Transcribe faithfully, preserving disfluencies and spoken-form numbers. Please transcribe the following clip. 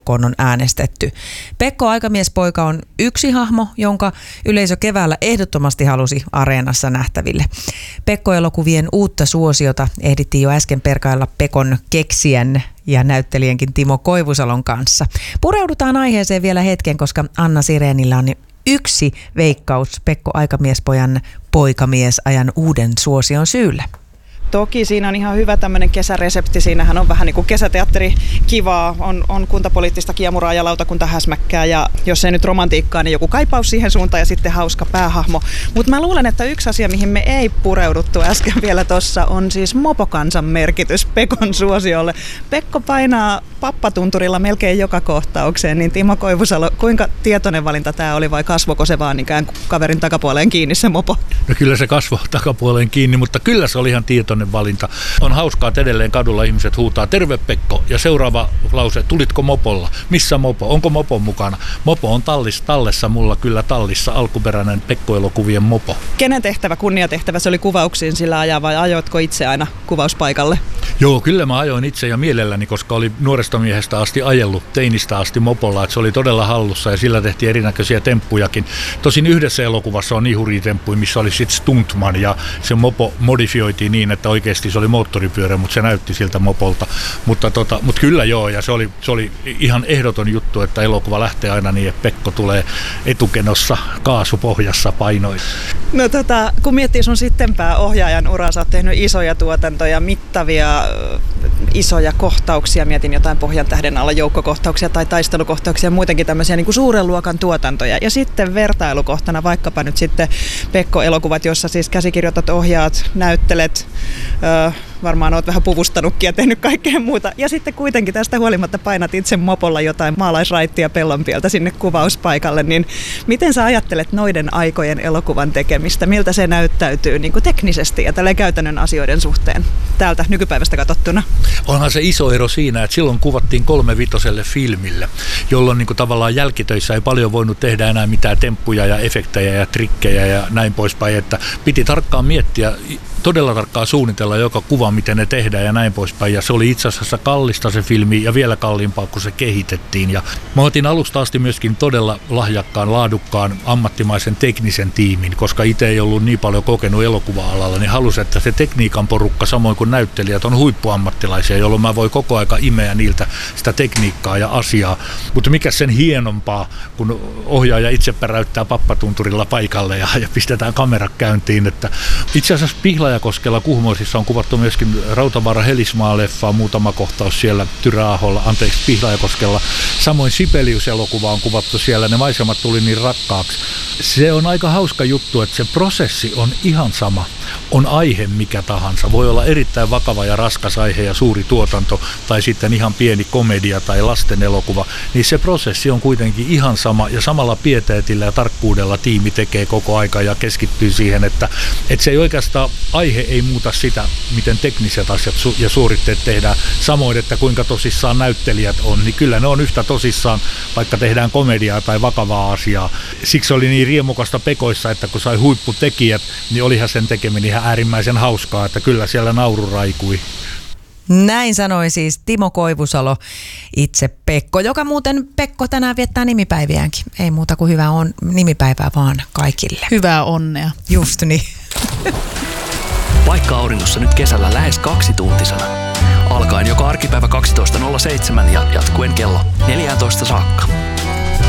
kun on äänestetty. Pekko Aikamiespoika on yksi hahmo, jonka yleisö keväällä ehdottomasti halusi Areenassa nähtäville. Pekko-elokuvien uutta suosiota ehdittiin jo äsken perkailla Pekon keksijän ja näyttelijänkin Timo Koivusalon kanssa. Pureudutaan aiheeseen vielä hetken, koska Anna Sirénillä on yksi veikkaus Pekko Aikamiespojan poikamiesajan uuden suosion syyllä. Toki siinä on ihan hyvä tämmöinen kesäresepti. Siinähän on vähän niin kuin kesäteatteri kivaa. On, on kuntapoliittista kiemuraa ja lautakunta häsmäkkää. Ja jos ei nyt romantiikkaa, niin joku kaipaus siihen suuntaan ja sitten hauska päähahmo. Mutta mä luulen, että yksi asia, mihin me ei pureuduttu äsken vielä tossa, on siis mopokansan merkitys Pekon suosiolle. Pekko painaa pappatunturilla melkein joka kohtaukseen. Niin Timo Koivusalo, kuinka tietoinen valinta tämä oli vai kasvoiko se vaan ikään kuin kaverin takapuoleen kiinni se mopo? No kyllä se kasvoi takapuoleen kiinni, mutta kyllä se oli ihan tietoinen valinta. On hauskaa, että edelleen kadulla ihmiset huutaa terve Pekko ja seuraava lause, tulitko mopolla? Missä mopo? Onko mopo mukana? Mopo on tallis, tallessa, mulla kyllä tallissa, alkuperäinen Pekko-elokuvien mopo. Kenen tehtävä, kunniatehtävä se oli kuvauksiin sillä ajaa vai ajoitko itse aina kuvauspaikalle? Joo, kyllä mä ajoin itse ja mielelläni, koska oli nuoresta miehestä asti ajellut, teinistä asti mopolla, että se oli todella hallussa ja sillä tehtiin erinäköisiä temppujakin. Tosin yhdessä elokuvassa on niin hurjia temppuja, missä oli sitten stuntman ja se mopo modifioitiin niin, että oikeasti se oli moottoripyörä, mutta se näytti siltä mopolta. Mutta, tota, mutta kyllä joo, ja se oli, se oli ihan ehdoton juttu, että elokuva lähtee aina niin, että Pekko tulee etukenossa kaasupohjassa painoin. No tota, kun miettii sun sittenpää ohjaajan uraa, sä oot tehnyt isoja tuotantoja, mittavia isoja kohtauksia, mietin jotain Pohjan tähden alla joukkokohtauksia tai taistelukohtauksia ja muutenkin tämmöisiä niin kuin suuren luokan tuotantoja. Ja sitten vertailukohtana vaikkapa nyt sitten Pekko-elokuvat, jossa siis käsikirjoitat, ohjaat, näyttelet, öö, varmaan oot vähän puvustanutkin ja tehnyt kaikkea muuta. Ja sitten kuitenkin tästä huolimatta painat itse mopolla jotain maalaisraittia Pellonpieltä sinne kuvauspaikalle. Niin miten sä ajattelet noiden aikojen elokuvan tekemistä? Miltä se näyttäytyy niin kuin teknisesti ja tällä käytännön asioiden suhteen täältä nykypäivästä katsottuna? Onhan se iso ero siinä, että silloin kuvattiin kolmevitoselle filmille, jolloin niin kuin tavallaan jälkitöissä ei paljon voinut tehdä enää mitään temppuja ja efektejä ja trikkejä ja näin poispäin, että piti tarkkaan miettiä, todella tarkkaan suunnitella joka kuva, miten ne tehdään ja näin poispäin. Ja se oli itse asiassa kallista se filmi ja vielä kalliimpaa, kun se kehitettiin. Ja mä otin alusta asti myöskin todella lahjakkaan, laadukkaan, ammattimaisen teknisen tiimin, koska itse ei ollut niin paljon kokenut elokuva-alalla, niin halusin, että se tekniikan porukka, samoin kuin näyttelijät, on huippuammattilaisia, jolloin mä voi koko aika imeä niiltä sitä tekniikkaa ja asiaa. Mutta mikä sen hienompaa, kun ohjaaja itse päräyttää pappatunturilla paikalle ja, ja pistetään kamera käyntiin. Että itse asiassa Pihlajakoskella Kuhmoisissa on kuvattu myöskin Rautavaara-Helismaa-leffaa, muutama kohtaus siellä Tyräaholla, anteeksi Pihlajakoskella. Samoin Sibelius-elokuva on kuvattu siellä, ne maisemat tuli niin rakkaaksi. Se on aika hauska juttu, että se prosessi on ihan sama. On aihe mikä tahansa. Voi olla erittäin vakava ja raskas aihe ja suuri tuotanto tai sitten ihan pieni komedia tai lasten elokuva. Niin se prosessi on kuitenkin ihan sama ja samalla pieteetillä ja tarkkuudella tiimi tekee koko aika ja keskittyy siihen, että, että se ei oikeastaan, aihe ei muuta sitä, miten tekniset asiat ja suoritteet tehdään. Samoin, että kuinka tosissaan näyttelijät on, niin kyllä ne on yhtä tosissaan, vaikka tehdään komediaa tai vakavaa asiaa. Siksi oli niin riemukasta Pekoissa, että kun sai huipputekijät, niin olihan sen tekeminen ihan äärimmäisen hauskaa, että kyllä siellä nauru raikui. Näin sanoi siis Timo Koivusalo, itse Pekko, joka muuten Pekko tänään viettää nimipäiviäänkin. Ei muuta kuin hyvää on nimipäivää vaan kaikille. Hyvää onnea. Just niin. Paikka-auringossa nyt kesällä lähes kaksituntisena. Alkaen joka arkipäivä kaksitoista nolla seitsemän ja jatkuen kello neljätoista saakka.